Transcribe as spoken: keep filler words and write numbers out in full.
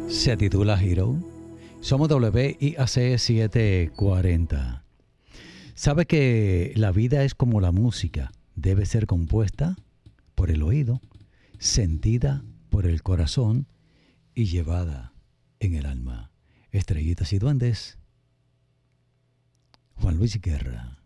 Se titula Hero. Somos W I A C setecientos cuarenta. ¿Sabe que la vida es como la música? Debe ser compuesta por el oído, sentida por el corazón y llevada en el alma. Estrellitas y duendes. Juan Luis Guerra.